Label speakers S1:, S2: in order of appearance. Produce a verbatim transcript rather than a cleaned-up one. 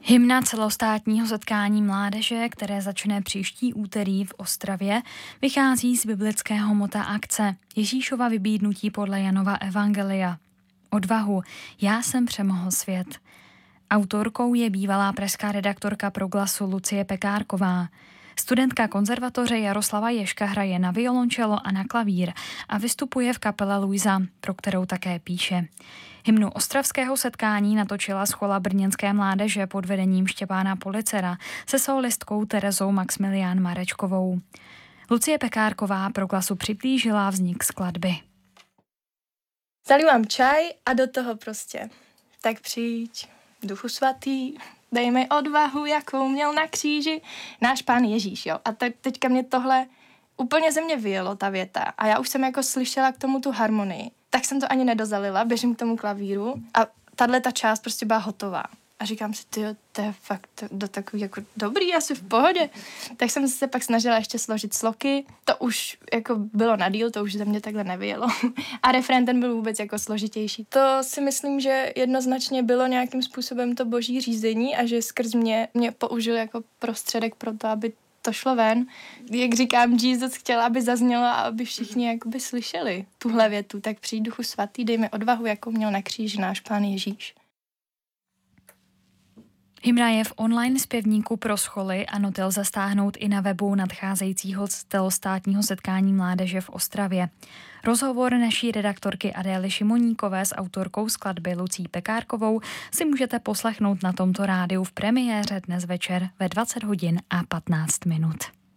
S1: Hymna celostátního setkání mládeže, které začne příští úterý v Ostravě, vychází z biblického mota akce Ježíšova vybídnutí podle Janova evangelia. Odvahu, já jsem přemohl svět. Autorkou je bývalá pražská redaktorka Proglasu Lucie Pekárková. Studentka konzervatoře Jaroslava Ježka hraje na violončelo a na klavír a vystupuje v kapele Luisa, pro kterou také píše. Hymnu ostravského setkání natočila schola brněnské mládeže pod vedením Štěpána Policera se solistkou Terezou Maxmilián Marečkovou. Lucie Pekárková Proglasu přiblížila vznik skladby.
S2: Zalívám čaj a do toho prostě. Tak přijď, Duchu svatý, dej mi odvahu, jakou měl na kříži náš Pán Ježíš, jo. A te- teďka mě tohle úplně ze mě vyjelo, ta věta. A já už jsem jako slyšela k tomu tu harmonii. Tak jsem to ani nedozalila, běžím k tomu klavíru a tahle ta část prostě byla hotová. A říkám si, tyjo, to je fakt do takový jako dobrý, asi v pohodě. Tak jsem se pak snažila ještě složit sloky. To už jako bylo na díl, to už ze mě takhle nevyjelo. A refrén ten byl vůbec jako složitější. To si myslím, že jednoznačně bylo nějakým způsobem to boží řízení a že skrz mě, mě použil jako prostředek pro to, aby to šlo ven. Jak říkám, Jesus chtěl, aby zaznělo a aby všichni jakoby slyšeli tuhle větu. Tak přijď, Duchu svatý, dej mi odvahu, jakou měl na kříži náš Pán Ježíš.
S1: Hymna je v online zpěvníku pro scholy a noty lze stáhnout i na webu nadcházejícího celostátního setkání mládeže v Ostravě. Rozhovor naší redaktorky Adély Šimoníkové s autorkou skladby Lucí Pekárkovou si můžete poslechnout na tomto rádiu v premiéře dnes večer ve dvacet hodin a patnáct minut.